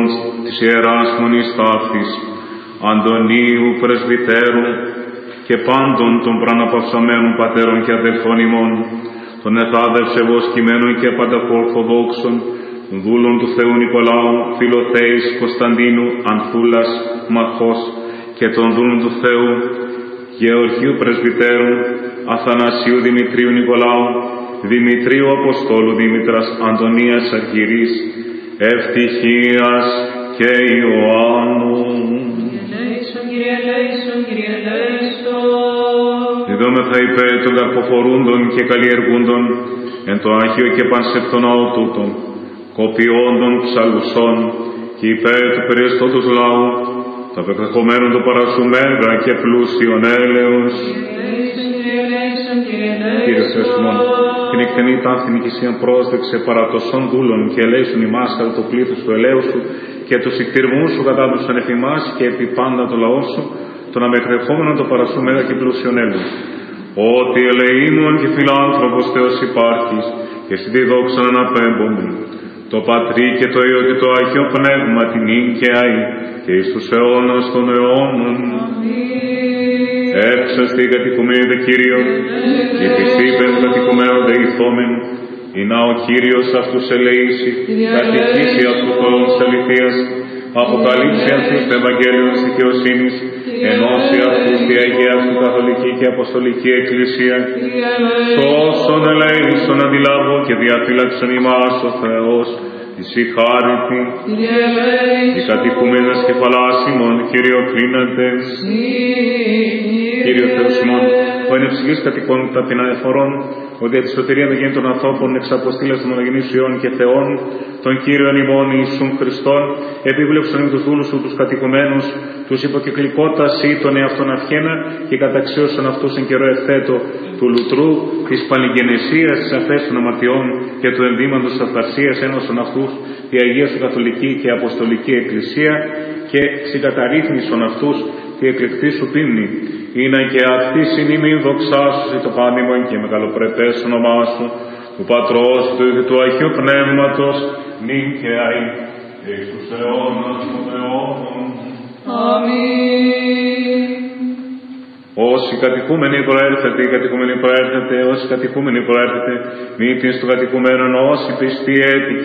της Ιεράς Μονής Ταύτης, Αντωνίου Πρεσβυτέρου και πάντων των πραναπαυσαμένων πατέρων και αδελφών ημών, των εθάδευσε βοσκημένων και πανταχορθοδόξων, δούλων του Θεού Νικολάου, Φιλοθέης, Κωνσταντίνου, Ανθούλας, Μαχός και των δούλων του Θεού, Γεωργίου Πρεσβυτέρου, Αθανασίου Δημητρίου Νικολάου, Δημητρίου Αποστόλου Δήμητρας, Αντωνίας Αργυρής, Ευτυχίας και Ιωάννου. Κύριε ελέησον, Κύριε ελέησον. Διδόμεθα υπέρ των καρποφορούντων και καλλιεργούντων εν το Άγιο και πανσεπτό ναό τούτο, κοπιόντων ψαλουσών και υπέρ του περιεστώτος λαού, τα πεκδεχομένων του παρασουμέγα και πλούσιον έλεος. Κύριε Θεός ημών, την εκτενή ταύτην οικησίαν πρόσδεξε παρά τοσών δούλων και ελέησον ημάς κατά το πλήθος του ελέου σου και τους εκτιρμούς σου κατά τους ανεφημάς και επί πάντα το λαό σου, τον αμεκδεχόμενον το παρασουμέγα και πλούσιον έλεος. Ότι ελεήμων και φιλάνθρωπος Θεός υπάρχεις και στη τη δόξαν αναπέμπομεν, το Πατρί και το Υιό και το Άγιο Πνεύμα την ίν και αεί και εις τους αιώνας των αιώνων. Έξαστη κατοικουμένοι Κύριον, και της είπεν κατοικουμένων δε ηθόμεν, ή να ο Κύριος αυτούς ελεήσει, κατοικήσει αυτούς όλους αληθείας, αποκαλύψει αυτούς το Ευαγγέλιο της δικαιοσύνης, ενώσει αυτούς τη Αγία Αυτού Καθολική και Αποστολική Εκκλησία, σώσον ελέησον αντιλάβω και διαφύλαξον ημάς ο Θεός, της η χάριτη, οι κατοικουμένες κεφαλάς ημών, Κυριοκλίναντες. Κύριε Θεός ημών, ο ενευσυγής κατοικών ταπειν ανεφορών, ότι για τη σωτηρία δεν γίνει των ανθρώπων εξαποστήλες των μονογενείς Υιών και Θεών, των Κύριων ημών Ιησούν Χριστών, επίβλεψον εις τους δούλους σου τους κατοικουμένους, τους υποκυκλικότας ή των εαυτών αυχένα και καταξίωσον αυτούς εν καιρό ευθέτω του λουτρού, της παλιγενεσίας, της αφές των αμαρτιών και του ενδύμαντος της αυθαρσίας, ένωσον αυτούς τη Αγία σου Καθολική και Αποστολική Εκκλησία και συγκαταρρύθμισον αυτούς τη εκλεκτή σου πίμνη, είναι και αυτή συνήμη δοξάσουσι το πάντιμον και μεγαλοπρεπές όνομά σου, του Πατρός, του και του Αγίου Πνεύματος, νυν και αεί, και εις τους αιώνας των αιώνων. Αμήν. Όσοι κατοικούμενοι προέρχεται, οι κατοικούμενοι προέρχεται, όσοι κατοικούμενοι προέρχεται, μη την στο κατοικουμένον, όσοι πιστοί έτυχοι.